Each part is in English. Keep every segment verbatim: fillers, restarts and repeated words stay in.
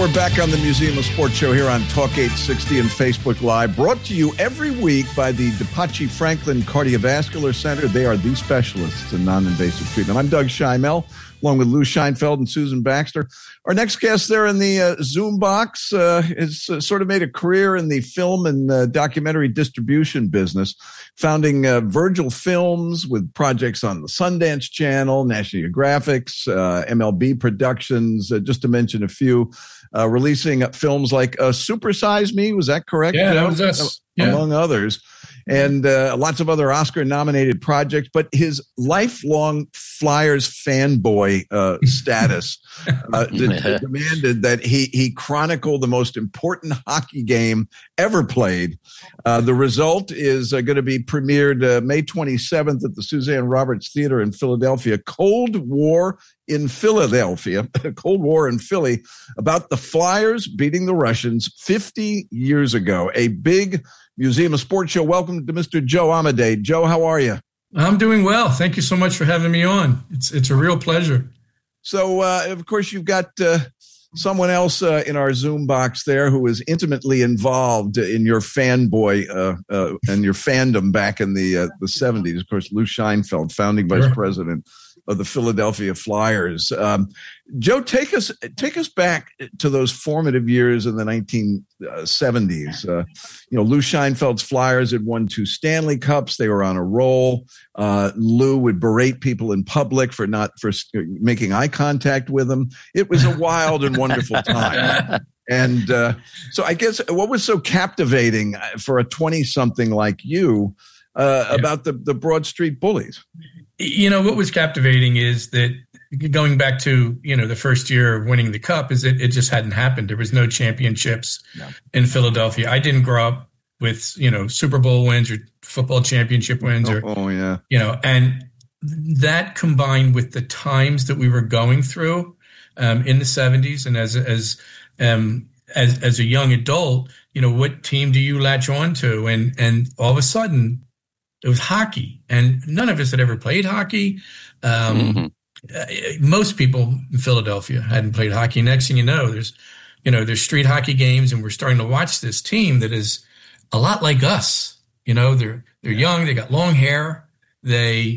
we're back on the Museum of Sports show here on Talk eight sixty and Facebook Live, brought to you every week by the DePachi Franklin Cardiovascular Center. They are the specialists in non-invasive treatment. I'm Doug Scheimel, along with Lou Scheinfeld and Susan Baxter. Our next guest there in the uh, Zoom box uh, has uh, sort of made a career in the film and uh, documentary distribution business, founding uh, Virgil Films with projects on the Sundance Channel, National Geographic's, uh, M L B Productions, uh, just to mention a few, uh, releasing films like uh, Super Size Me. Was that correct? Yeah, that was us. Yeah. Among others. And uh, lots of other Oscar-nominated projects, but his lifelong Flyers fanboy uh, status uh, d- demanded that he he chronicle the most important hockey game ever played. Uh, the result is uh, going to be premiered uh, May twenty-seventh at the Suzanne Roberts Theater in Philadelphia. Cold War in Philadelphia, Cold War in Philly, about the Flyers beating the Russians fifty years ago. A big Museum of Sports show. Welcome to Mister Joe Amedee. Joe, how are you? I'm doing well. Thank you so much for having me on. It's it's a real pleasure. So, uh, of course, you've got uh, someone else uh, in our Zoom box there who is intimately involved in your fanboy uh, uh, and your fandom back in the uh, the seventies. Of course, Lou Scheinfeld, founding vice sure. president of the Philadelphia Flyers. Um, Joe, take us take us back to those formative years in the nineteen seventies. Uh, you know, Lou Scheinfeld's Flyers had won two Stanley Cups. They were on a roll. Uh, Lou would berate people in public for not for making eye contact with them. It was a wild and wonderful time. And uh, so, I guess what was so captivating for a twenty-something like you uh, yeah. about the the Broad Street Bullies? You know, what was captivating is that going back to, you know, the first year of winning the cup is it, it just hadn't happened. There was no championships no. in Philadelphia. I didn't grow up with, you know, Super Bowl wins or football championship wins or, oh, oh yeah, you know, and that combined with the times that we were going through um, in the seventies and as, as, um, as, as a young adult, you know, what team do you latch on to? And, and all of a sudden, it was hockey, and none of us had ever played hockey. Um, mm-hmm. uh, most people in Philadelphia hadn't played hockey. Next thing you know, there's, you know, there's street hockey games, and we're starting to watch this team that is a lot like us. You know, they're they're young, they got long hair, they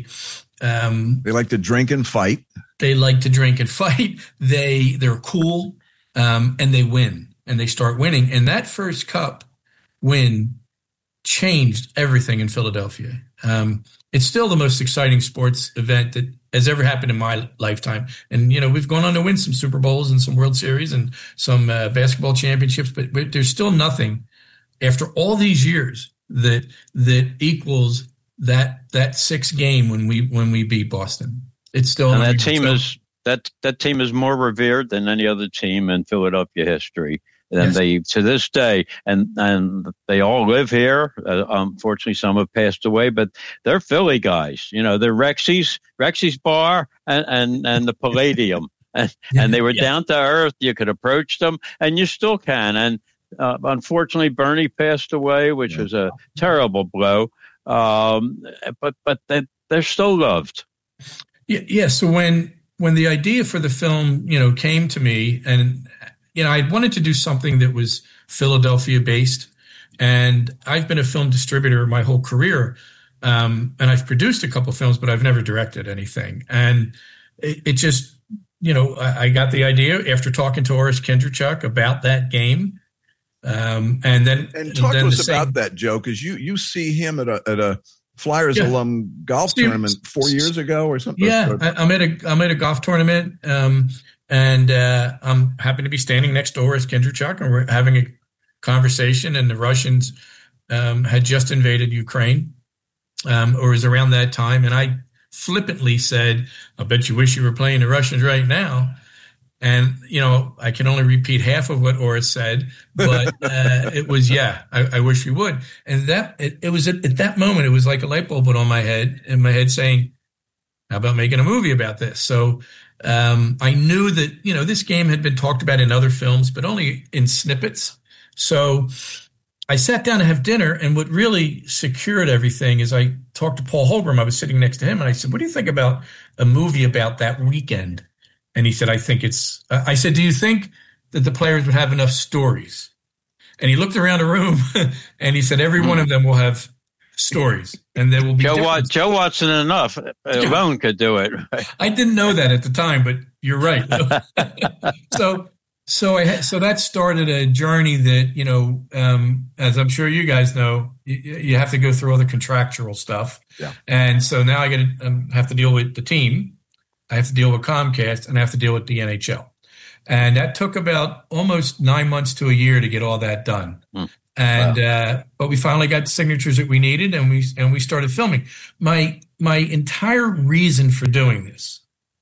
um, they like to drink and fight. They like to drink and fight. They they're cool, um, and they win, and they start winning. And that first cup win changed everything in Philadelphia. Um, it's still the most exciting sports event that has ever happened in my lifetime. And, you know, we've gone on to win some Super Bowls and some World Series and some uh, basketball championships, but, but there's still nothing after all these years that that equals that that sixth game when we when we beat Boston. It's still and that team is that that team is more revered than any other team in Philadelphia history. And yes. they, to this day, and, and they all live here. Uh, unfortunately, some have passed away, but they're Philly guys. You know, they're Rexy's, Rexy's Bar and, and, and the Palladium. and, and they were yeah. down to earth. You could approach them, and you still can. And uh, unfortunately, Bernie passed away, which yeah. was a terrible blow. Um, but but they, they're still loved. Yeah, yeah. So when when the idea for the film, you know, came to me, and you know, I wanted to do something that was Philadelphia based, and I've been a film distributor my whole career, um, and I've produced a couple of films, but I've never directed anything. And it, it just, you know, I, I got the idea after talking to Oris Kindrachuk about that game, um, and then and talk and then to us same, about that, Joe, because you you see him at a at a Flyers yeah. alum golf Steve, tournament four years ago or something. Yeah, I, I'm at a I'm at a golf tournament. Um, And uh, I'm happy to be standing next to Oris Kindrachuk, and we're having a conversation. And the Russians um, had just invaded Ukraine, um, or it was around that time. And I flippantly said, "I bet you wish you were playing the Russians right now." And you know, I can only repeat half of what Oris said, but uh, it was, "Yeah, I, I wish we would." And that it, it was at, at that moment, it was like a light bulb went on my head, in my head, saying, "How about making a movie about this?" So. Um, I knew that, you know, this game had been talked about in other films, but only in snippets. So I sat down to have dinner, and what really secured everything is I talked to Paul Holgram. I was sitting next to him, and I said, "What do you think about a movie about that weekend?" And he said, "I think it's," uh, I said, "Do you think that the players would have enough stories. And he looked around the room and he said, every one of them will have stories, and there will be Joe, Wat- Joe Watson enough alone could do it. I didn't know that at the time, but you're right. so, so I so that started a journey that, you know, um, as I'm sure you guys know, you, you have to go through all the contractual stuff. Yeah. And so now I got to um, have to deal with the team. I have to deal with Comcast, and I have to deal with the N H L. And that took about almost nine months to a year to get all that done. Mm. And, wow. uh, but we finally got the signatures that we needed, and we, and we started filming. My, my entire reason for doing this,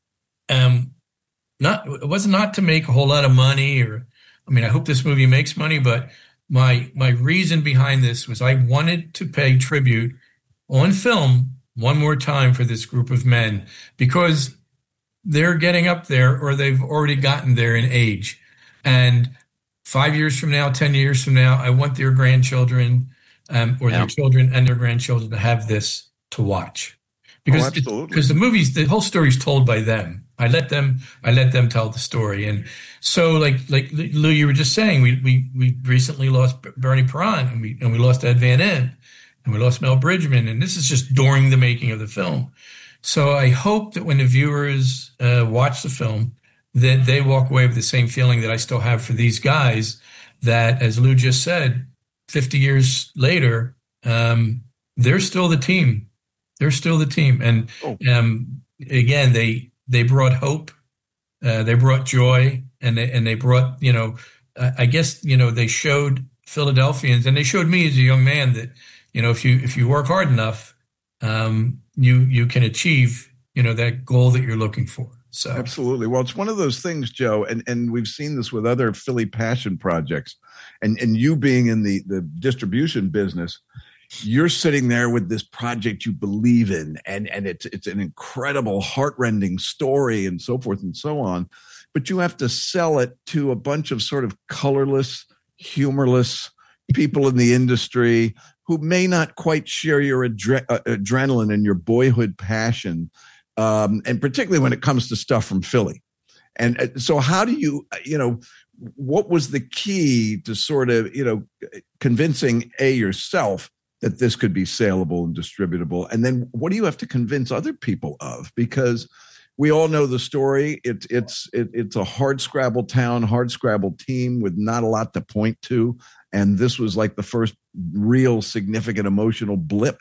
um, not, it was not to make a whole lot of money, or, I mean, I hope this movie makes money, but my, my reason behind this was I wanted to pay tribute on film one more time for this group of men, because they're getting up there, or they've already gotten there in age. And five years from now, ten years from now, I want their grandchildren um, or yeah. their children and their grandchildren to have this to watch. Because oh, because the movies, the whole story is told by them. I let them I let them tell the story. And so, like like Lou, you were just saying, we we we recently lost Bernie Perron, and we and we lost Ed Van Ent, and we lost Mel Bridgman, and this is just during the making of the film. So I hope that when the viewers uh, watch the film, that they walk away with the same feeling that I still have for these guys, that, as Lou just said, fifty years later, um, they're still the team. They're still the team. And oh. um, again, they they brought hope, uh, they brought joy, and they, and they brought, you know, uh, I guess, you know, they showed Philadelphians, and they showed me as a young man that, you know, if you if you work hard enough, um, you you can achieve, you know, that goal that you're looking for. So absolutely. Well, it's one of those things, Joe, and, and we've seen this with other Philly passion projects, and, and you being in the, the distribution business, you're sitting there with this project you believe in, and, and it's, it's an incredible, heartrending story and so forth and so on, but you have to sell it to a bunch of sort of colorless, humorless people in the industry who may not quite share your adre- uh, adrenaline and your boyhood passion. Um, and particularly when it comes to stuff from Philly. And uh, so how do you, you know, what was the key to sort of, you know, convincing A, yourself that this could be saleable and distributable? And then what do you have to convince other people of? Because we all know the story. It's, it's, it, it's a hard scrabble town, hard scrabble team with not a lot to point to. And this was like the first real significant emotional blip.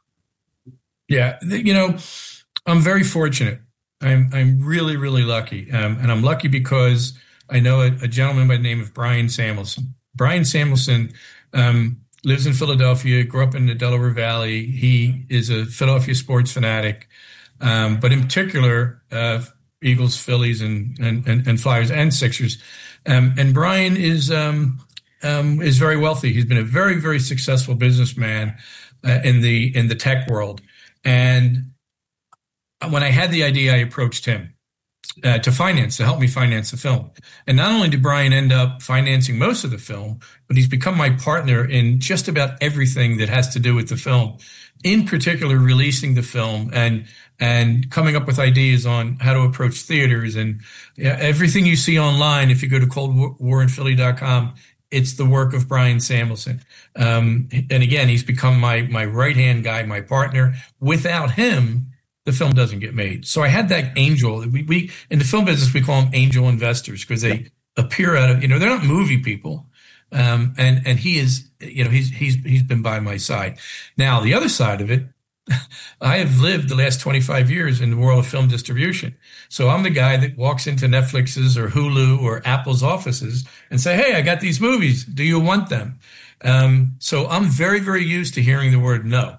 Yeah. You know, I'm very fortunate. I'm I'm really, really lucky. Um, and I'm lucky because I know a, a gentleman by the name of Brian Samuelson. Brian Samuelson um, lives in Philadelphia, grew up in the Delaware Valley. He is a Philadelphia sports fanatic, um, but in particular, uh, Eagles, Phillies, and, and, and, and Flyers and Sixers. Um, and Brian is um, um, is very wealthy. He's been a very, very successful businessman uh, in the in the tech world. And when I had the idea, I approached him uh, to finance, to help me finance the film. And not only did Brian end up financing most of the film, but he's become my partner in just about everything that has to do with the film, in particular, releasing the film and and coming up with ideas on how to approach theaters. And yeah, everything you see online, if you go to cold war in philly dot com, it's the work of Brian Samuelson. Um, and again, he's become my my right-hand guy, my partner. Without him, the film doesn't get made. So I had that angel. We, we in the film business, we call them angel investors because they appear out of, you know, they're not movie people. Um, and, and he is, you know, he's, he's, he's been by my side. Now, the other side of it, I have lived the last twenty-five years in the world of film distribution. So I'm the guy that walks into Netflix's or Hulu or Apple's offices and say, hey, I got these movies. Do you want them? Um, so I'm very, very used to hearing the word no.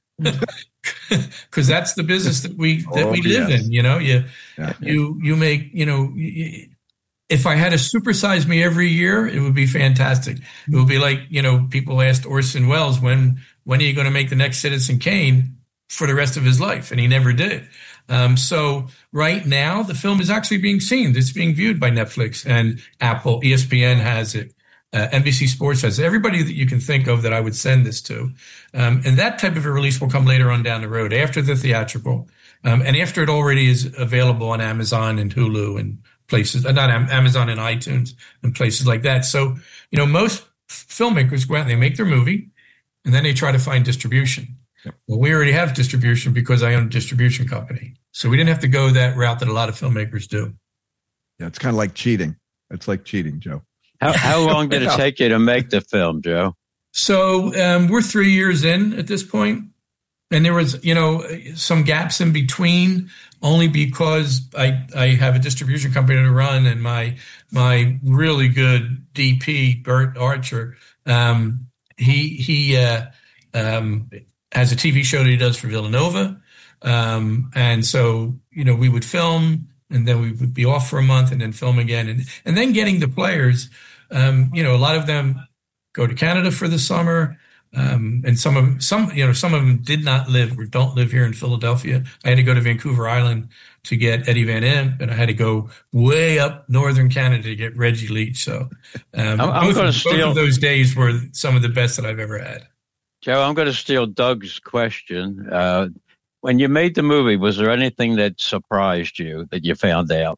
Because that's the business that we that oh, we live yes. in, you know. You yeah. you you make, you know. You, if I had a supersize me every year, it would be fantastic. It would be like, you know, people asked Orson Welles when when are you going to make the next Citizen Kane for the rest of his life, and he never did. Um, so right now, the film is actually being seen. It's being viewed by Netflix and Apple. E S P N has it. Uh, N B C Sports has it. Everybody that you can think of that I would send this to. Um, and that type of a release will come later on down the road after the theatrical um, and after it already is available on Amazon and Hulu and places, uh, not Amazon and iTunes and places like that. So, you know, most filmmakers go out and they make their movie and then they try to find distribution. Yep. Well, we already have distribution because I own a distribution company. So we didn't have to go that route that a lot of filmmakers do. Yeah, it's kind of like cheating. It's like cheating, Joe. How, how long did it take you to make the film, Joe? So um, we're three years in at this point. And there was, you know, some gaps in between only because I, I have a distribution company to run, and my my really good D P, Bert Archer, um, he he uh, um, has a T V show that he does for Villanova. Um, and so, you know, we would film and then we would be off for a month and then film again. And, and then getting the players, um, you know, a lot of them go to Canada for the summer. Um, and some of them, some, you know, some of them did not live or don't live here in Philadelphia. I had to go to Vancouver Island to get Eddie Van Impe, and I had to go way up northern Canada to get Reggie Leach. So um, I'm, I'm both, going of, to steal, both of those days were some of the best that I've ever had. Joe, I'm going to steal Doug's question. Uh, when you made the movie, was there anything that surprised you that you found out?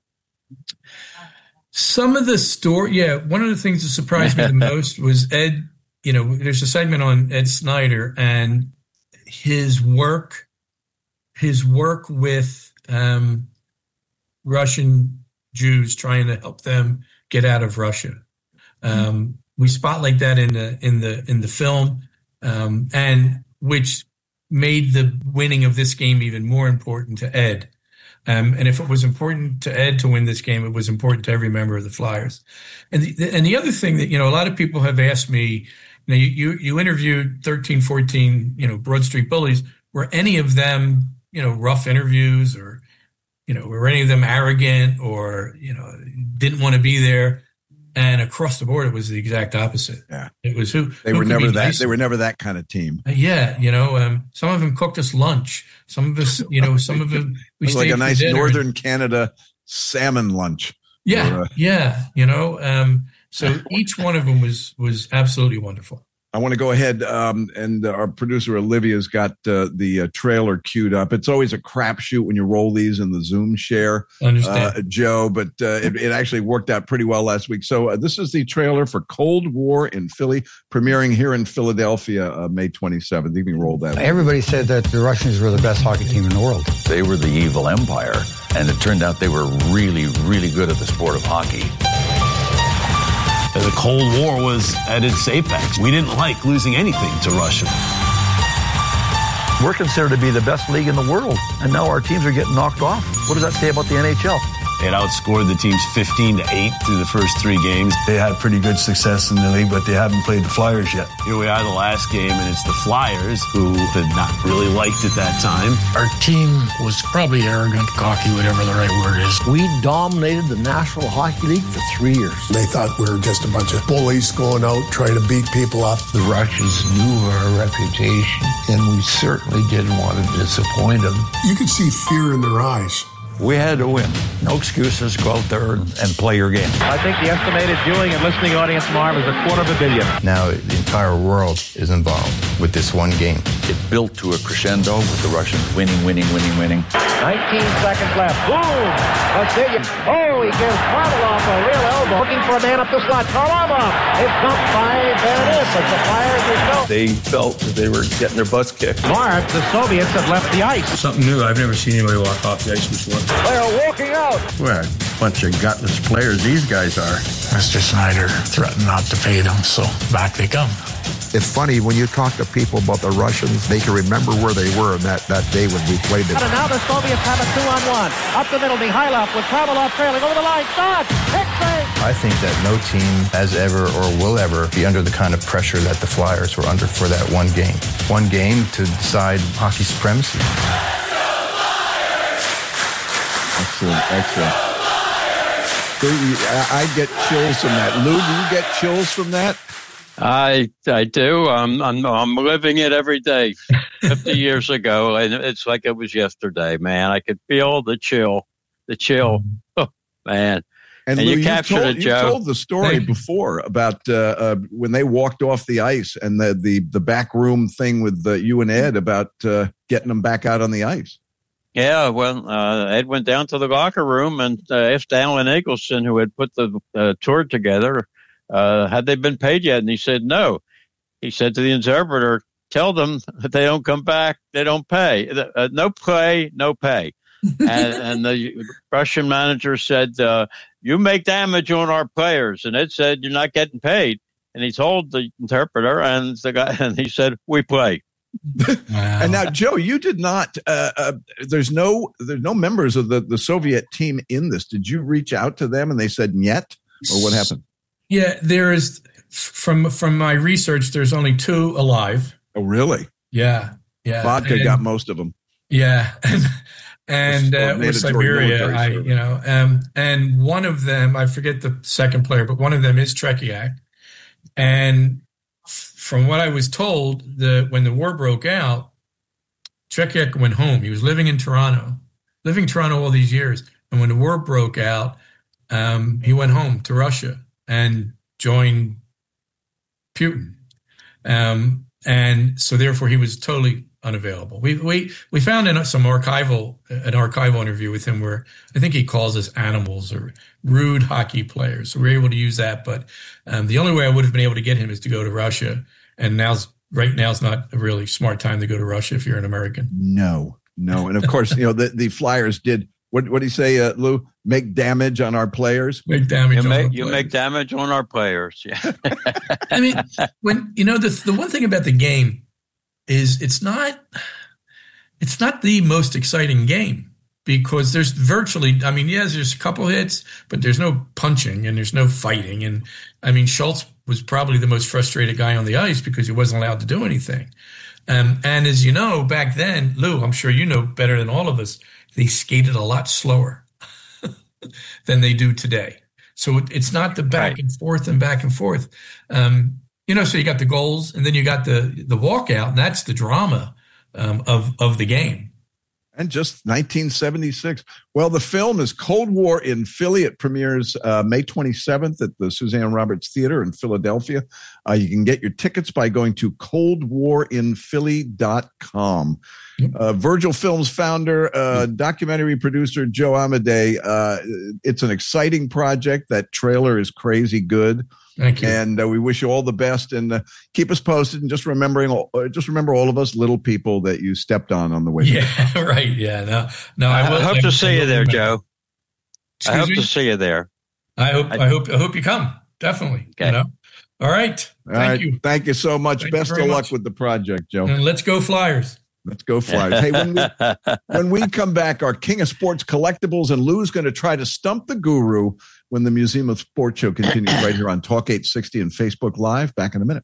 Some of the story, yeah. One of the things that surprised me the most was Ed. You know, there's a segment on Ed Snider and his work, his work with um, Russian Jews, trying to help them get out of Russia. Um, we spotlight that in the in the in the film, um, and which made the winning of this game even more important to Ed. Um, and if it was important to Ed to win this game, it was important to every member of the Flyers. And the, and the other thing that, you know, a lot of people have asked me, you know, you, you, you interviewed thirteen, fourteen, you know, Broad Street Bullies. Were any of them, you know, rough interviews, or, you know, were any of them arrogant, or, you know, didn't want to be there? And across the board, it was the exact opposite. Yeah, it was who they who were never that. Nicer. They were never that kind of team. Uh, yeah, you know, um, some of them cooked us lunch. Some of us, you know, some of them we stayed like a nice dinner. Northern Canada salmon lunch. Yeah, or, uh, yeah, you know. Um, so each one of them was was absolutely wonderful. I want to go ahead, um, and our producer Olivia's got uh, the uh, trailer queued up. It's always a crapshoot when you roll these in the Zoom share, Understand. Uh, Joe, but uh, it, it actually worked out pretty well last week. So uh, this is the trailer for Cold War in Philly, premiering here in Philadelphia, uh, May twenty-seventh. You can roll that. Everybody said that the Russians were the best hockey team in the world. They were the evil empire, and it turned out they were really, really good at the sport of hockey. The Cold War was at its apex. We didn't like losing anything to Russia. We're considered to be the best league in the world, and now our teams are getting knocked off. What does that say about the N H L? They had outscored the teams fifteen to eight through the first three games. They had pretty good success in the league, but they haven't played the Flyers yet. Here we are, the last game, and it's the Flyers, who had not really liked at that time. Our team was probably arrogant, cocky, whatever the right word is. We dominated the National Hockey League for three years. They thought we were just a bunch of bullies going out trying to beat people up. The Russians knew our reputation, and we certainly didn't want to disappoint them. You could see fear in their eyes. We had to win. No excuses. Go out there and, and play your game. I think the estimated viewing and listening audience, Marv, is a quarter of a billion. Now the entire world is involved with this one game. It built to a crescendo with the Russians winning, winning, winning, winning. nineteen seconds left. Boom! Vassilyev. Oh, he gives Varlamov a real elbow. Looking for a man up the slot. Varlamov is dumped by Van Impe, but the Flyers are still. They felt that they were getting their butts kicked. Marv, the Soviets have left the ice. Something new. I've never seen anybody walk off the ice before. They're walking out. Well, a bunch of gutless players these guys are. Mister Snider threatened not to pay them, so back they come. It's funny, when you talk to people about the Russians, they can remember where they were in that, that day when we played them. And now the Soviets have a two-on-one. Up the middle, Mikhailov with Kravilov trailing over the line. Shot! I think that no team has ever or will ever be under the kind of pressure that the Flyers were under for that one game. One game to decide hockey supremacy. Excellent, excellent. I get chills from that. Lou, do you get chills from that? I I do. I'm I'm I'm living it every day. Fifty years ago, and it's like it was yesterday, man. I could feel the chill, the chill. Oh, man. And, and Lou, you captured told, it, Joe. You told the story before about uh, uh, when they walked off the ice and the the, the back room thing with uh, you and Ed about uh, getting them back out on the ice. Yeah, well, uh, Ed went down to the locker room and uh, asked Alan Eagleson, who had put the uh, tour together, uh, had they been paid yet? And he said no. He said to the interpreter, tell them that they don't come back, they don't pay. Uh, no play, no pay. and, and the Russian manager said, uh, you make damage on our players. And Ed said, you're not getting paid. And he told the interpreter, and the guy, and he said, we play. Wow. And now, Joe, you did not. Uh, uh, there's no. There's no members of the, the Soviet team in this. Did you reach out to them and they said "Niet," or what happened? Yeah, there is. From from my research, there's only two alive. Oh, really? Yeah, yeah. Vodka and, got most of them. Yeah, and and uh, with Siberia, I you know, um, and one of them, I forget the second player, but one of them is Trekiak, and. From what I was told, the when the war broke out, Trekiak went home. He was living in Toronto, living in Toronto all these years. And when the war broke out, um, he went home to Russia and joined Putin. Um, and so therefore he was totally unavailable. We we we found in some archival an archival interview with him where I think he calls us animals or rude hockey players. So we were able to use that, but um, the only way I would have been able to get him is to go to Russia. And now's right now is not a really smart time to go to Russia if you're an American. No, no, and of course you know the, the Flyers did. What what do you say, uh, Lou? Make damage on our players. Make damage. You on make our you players. make damage on our players. Yeah. I mean, when you know the the one thing about the game is it's not it's not the most exciting game because there's virtually. I mean, yes, there's a couple hits, but there's no punching and there's no fighting. And I mean, Schultz was probably the most frustrated guy on the ice because he wasn't allowed to do anything. Um, and as you know, back then, Lou, I'm sure you know better than all of us, they skated a lot slower than they do today. So it, it's not the back right. and forth and back and forth. Um, you know, so you got the goals and then you got the the walkout, and that's the drama um, of of the game. And just nineteen seventy-six. Well, the film is Cold War in Philly. It premieres uh, May twenty-seventh at the Suzanne Roberts Theater in Philadelphia. Uh, you can get your tickets by going to cold war in philly dot com. Uh, Virgil Films founder, uh, documentary producer Joe Amedei. Uh, it's an exciting project. That trailer is crazy good. Thank you. And uh, we wish you all the best, and uh, keep us posted. And just remembering, uh, just remember all of us little people that you stepped on on the way. Yeah, right. Yeah. No, no. I, I, will, I hope I, to I see you there, remember. Joe. Excuse I hope me? to see you there. I hope. I, I hope. I hope you come. Definitely. Okay. You know. All right. All Thank right. you. Thank you so much. Thank Best you of very luck much. with the project, Joe. And let's go Flyers. Let's go Flyers. Hey, when we, when we come back, our King of Sports collectibles, and Lou's going to try to stump the guru when the Museum of Sports show continues right here on Talk eight sixty and Facebook Live. Back in a minute.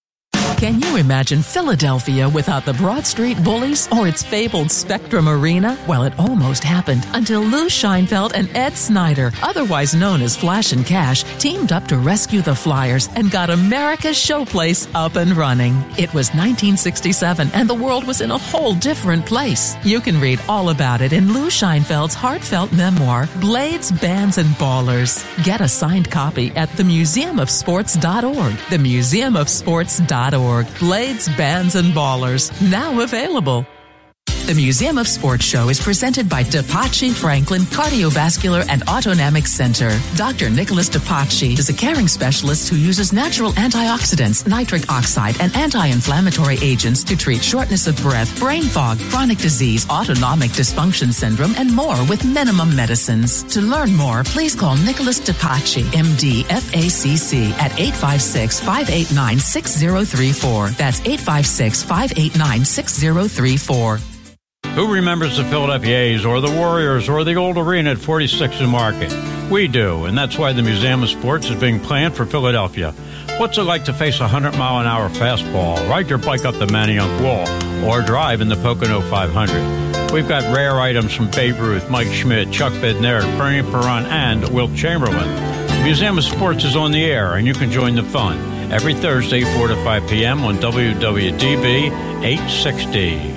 Can you imagine Philadelphia without the Broad Street Bullies or its fabled Spectrum Arena? Well, it almost happened until Lou Scheinfeld and Ed Snyder, otherwise known as Flash and Cash, teamed up to rescue the Flyers and got America's showplace up and running. It was nineteen sixty-seven and the world was in a whole different place. You can read all about it in Lou Scheinfeld's heartfelt memoir, Blades, Bands, and Ballers. Get a signed copy at the museum of sports dot org. the museum of sports dot org. Blades, Bands, and Ballers, now available. The Museum of Sports Show is presented by DePace Franklin Cardiovascular and Autonomic Center. Doctor Nicholas DePace is a caring specialist who uses natural antioxidants, nitric oxide, and anti-inflammatory agents to treat shortness of breath, brain fog, chronic disease, autonomic dysfunction syndrome, and more with minimum medicines. To learn more, please call Nicholas DePace, M D, F A C C, at eight five six, five eight nine, six zero three four. That's eight five six, five eight nine, six zero three four. Who remembers the Philadelphia A's or the Warriors or the old arena at forty-sixth and Market? We do, and that's why the Museum of Sports is being planned for Philadelphia. What's it like to face a one hundred mile an hour fastball, ride your bike up the Manayunk Wall, or drive in the Pocono five hundred? We've got rare items from Babe Ruth, Mike Schmidt, Chuck Bednarik, Bernie Perron, and Wilt Chamberlain. The Museum of Sports is on the air, and you can join the fun every Thursday, four to five p.m. on W W D B eight sixty.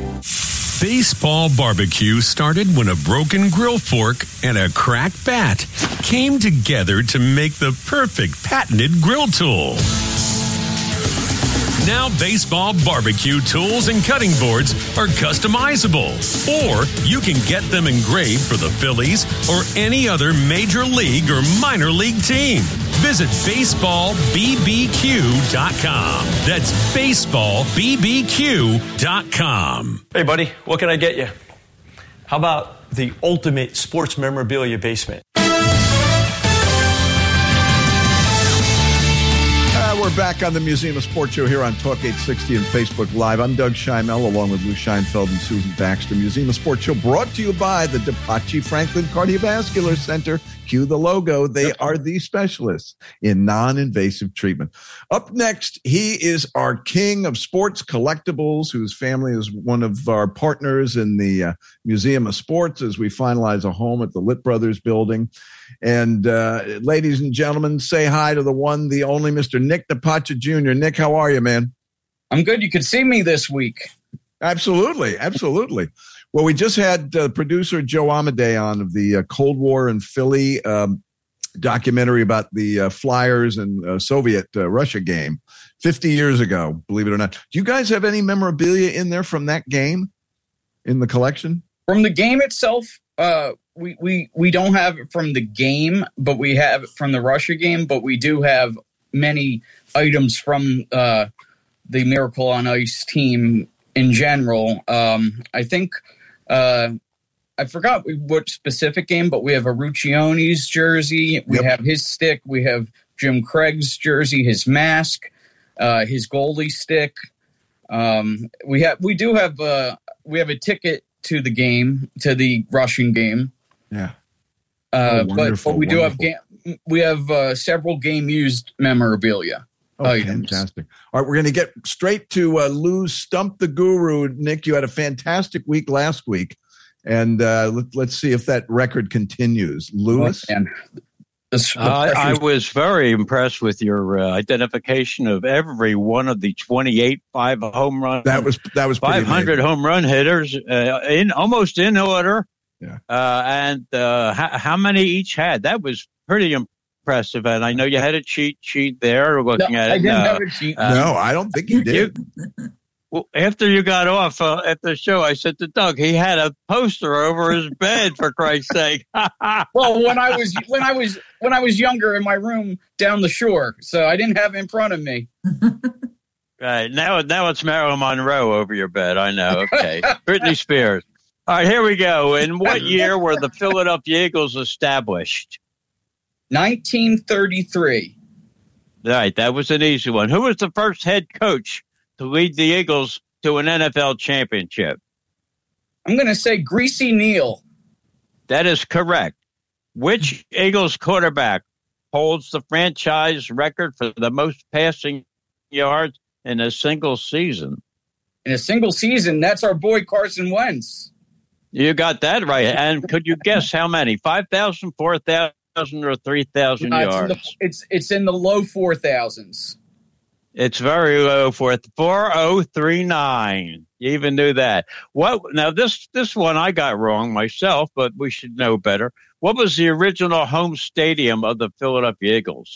Baseball barbecue started when a broken grill fork and a cracked bat came together to make the perfect patented grill tool. Now baseball barbecue tools and cutting boards are customizable, or you can get them engraved for the Phillies or any other major league or minor league team. Visit baseball b b q dot com. That's baseball b b q dot com. Hey, buddy, what can I get you? How about the ultimate sports memorabilia basement? Uh, we're back on the Museum of Sports show here on Talk eight sixty and Facebook Live. I'm Doug Scheimel, along with Lou Scheinfeld and Susan Baxter. Museum of Sports show brought to you by the DePachi Franklin Cardiovascular Center. Cue the logo. They are the specialists in non-invasive treatment. Up next, he is our king of sports collectibles, whose family is one of our partners in the uh, Museum of Sports as we finalize a home at the Litt Brothers building. And uh, ladies and gentlemen, say hi to the one, the only Mister Nick DePachi Junior Nick, how are you, man? I'm good. You could see me this week. Absolutely. Absolutely. Well, we just had uh, producer Joe Amedee on of the uh, Cold War in Philly um, documentary about the uh, Flyers and uh, Soviet uh, Russia game fifty years ago, believe it or not. Do you guys have any memorabilia in there from that game in the collection? From the game itself, uh, we, we, we don't have it from the game, but we have it from the Russia game, but we do have many items from uh, the Miracle on Ice team in general. Um, I think uh, I forgot what specific game, but we have a Ruccione's jersey. We yep. have his stick. We have Jim Craig's jersey, his mask, uh, his goalie stick. Um, we have we do have uh, we have a ticket to the game, to the Russian game. Yeah. Uh, oh, but, but we do wonderful. have game. We have uh, several game used memorabilia. Oh, items. Fantastic. All right, we're going to get straight to uh, Lou's Stump the Guru. Nick, you had a fantastic week last week, and uh, let, let's see if that record continues. Lewis? Oh, uh, I was very impressed with your uh, identification of every one of the twenty-eight five home run. That was that was five hundred amazing. Home run hitters uh, in almost in order. Yeah. Uh, and uh, how, how many each had? That was pretty impressive. And I know you had a cheat sheet there looking no, at it. I didn't uh, have a cheat. Uh, no, I don't think you did. You, well, after you got off uh, at the show, I said to Doug, he had a poster over his bed, for Christ's sake. Well, when I was when I was when I was younger in my room down the shore, so I didn't have it in front of me. Right now, now it's Marilyn Monroe over your bed. I know. Okay, Britney Spears. All right, here we go. In what year were the Philadelphia Eagles established? nineteen thirty-three. Right, that was an easy one. Who was the first head coach to lead the Eagles to an N F L championship? I'm going to say Greasy Neal. That is correct. Which Eagles quarterback holds the franchise record for the most passing yards in a single season? In a single season, that's our boy Carson Wentz. You got that right. And could you guess how many? five thousand, four thousand, or three thousand no, yards? It's in, the, it's, it's in the low four thousands. It's very low for four thousand thirty-nine. You even knew that. What? Now, this, this one I got wrong myself, but we should know better. What was the original home stadium of the Philadelphia Eagles?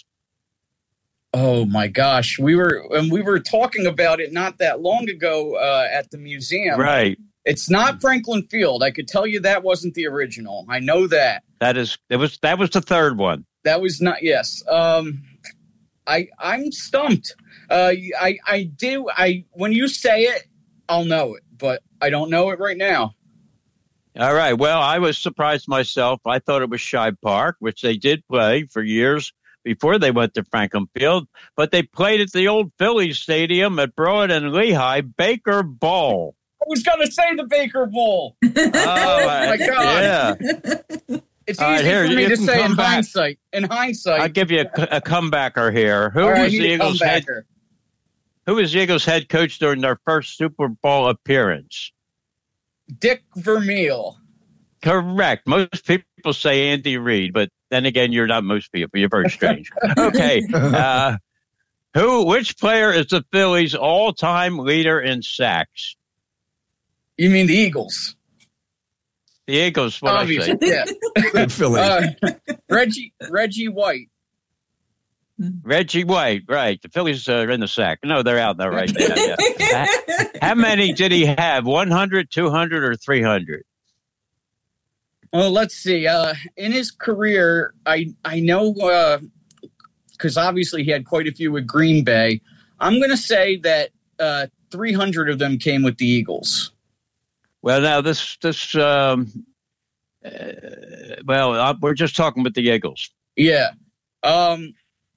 Oh, my gosh. We were and we were talking about it not that long ago uh, at the museum. Right. It's not Franklin Field. I could tell you that wasn't the original. I know that. That is, it was, that was the third one. That was not, yes. Um, I, I'm stumped. Uh, I, I do. I, when you say it, I'll know it, but I don't know it right now. All right. Well, I was surprised myself. I thought it was Shibe Park, which they did play for years before they went to Franklin Field, but they played at the old Phillies Stadium at Broad and Lehigh, Baker Bowl. I was going to say the Baker Bowl. Oh, my God. Yeah. It's easy right, here, for me to say in back. hindsight. In hindsight. I'll give you a, a comebacker here. Who right, was the Eagles head, Who was the Eagles head coach during their first Super Bowl appearance? Dick Vermeil. Correct. Most people say Andy Reid, but then again, you're not most people. You're very strange. Okay. Uh, who? Which player is the Phillies' all-time leader in sacks? You mean the Eagles? The Eagles, what Obviously, I say. Yeah. Philly. Uh, Reggie Reggie White. Reggie White, right. The Phillies are in the sack. No, they're out there right now. Yeah. How many did he have? one hundred, two hundred, or three hundred? Well, let's see. Uh, in his career, I I know because uh, obviously he had quite a few with Green Bay. I'm going to say that uh, three hundred of them came with the Eagles. Well, now this this um, uh, well, uh, we're just talking with the Eagles. Yeah, um,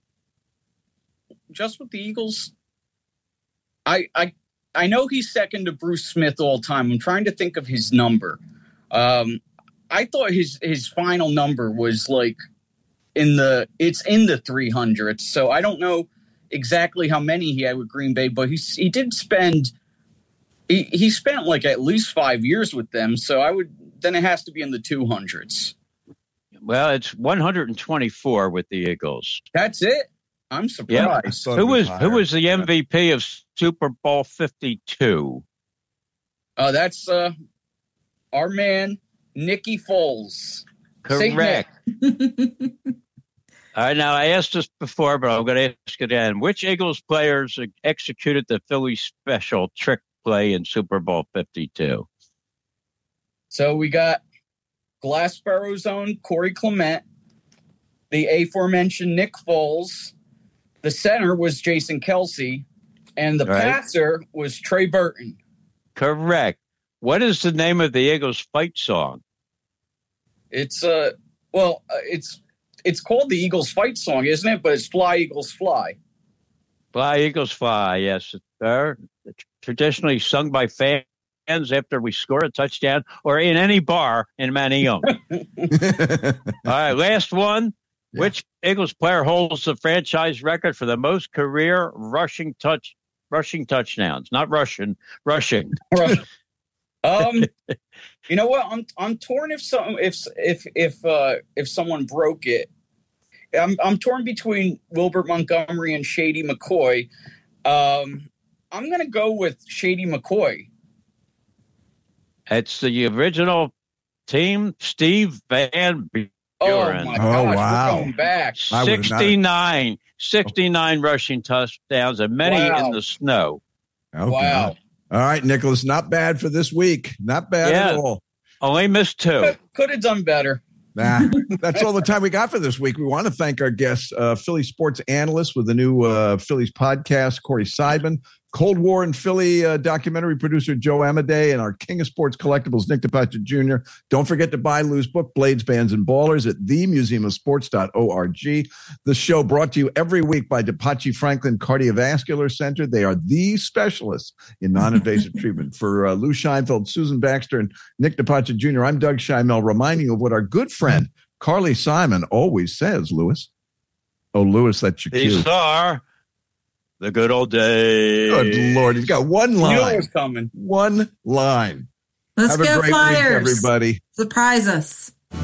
just with the Eagles. I I I know he's second to Bruce Smith all time. I'm trying to think of his number. Um, I thought his his final number was like in the it's in the three hundreds. So I don't know exactly how many he had with Green Bay, but he he did spend he he spent like at least five years with them. So I would then it has to be in the two hundreds. Well, it's one hundred twenty-four with the Eagles. That's it. I'm surprised. Yep. Who was higher. Who was the M V P of Super Bowl fifty-two? Oh, uh, that's uh, our man. Nicky Foles. Correct. All right, now I asked this before, but I'm going to ask it again. Which Eagles players executed the Philly special trick play in Super Bowl fifty-two? So we got Glassboro's own Corey Clement, the aforementioned Nick Foles, the center was Jason Kelce, and the right. passer was Trey Burton. Correct. What is the name of the Eagles fight song? It's uh well, uh, it's it's called the Eagles fight song, isn't it? But it's Fly Eagles Fly. Fly Eagles Fly, yes. They're traditionally sung by fans after we score a touchdown or in any bar in Manayunk. All right, last one. Yeah. Which Eagles player holds the franchise record for the most career rushing touch rushing touchdowns? Not Russian, rushing. Um, you know what? I'm I'm torn if some if if if uh, if someone broke it. I'm I'm torn between Wilbert Montgomery and Shady McCoy. Um, I'm gonna go with Shady McCoy. It's the original team, Steve Van Buren. Oh my gosh, oh, wow. We're going back. sixty-nine, sixty-nine rushing touchdowns and many wow. in the snow. Oh, wow. God. All right, Nicholas, not bad for this week. Not bad yeah. at all. Only missed two. Could, could have done better. Nah, that's all the time we got for this week. We want to thank our guests, uh, Philly sports analyst with the new uh, Phillies podcast, Corey Seidman, Cold War and Philly uh, documentary producer Joe Amaday, and our King of Sports Collectibles, Nick DePace Junior Don't forget to buy Lou's book, Blades, Bands, and Ballers at the museum of sports dot org. The show brought to you every week by DePace Franklin Cardiovascular Center. They are the specialists in non-invasive treatment. For uh, Lou Scheinfeld, Susan Baxter, and Nick DePace Junior, I'm Doug Scheimel, reminding you of what our good friend Carly Simon always says, Louis. Oh, Louis, that's your cue. These are the good old days. Good Lord. He's got one line. You know what's coming. One line. Let's Have go a great Flyers. week, everybody. Surprise us.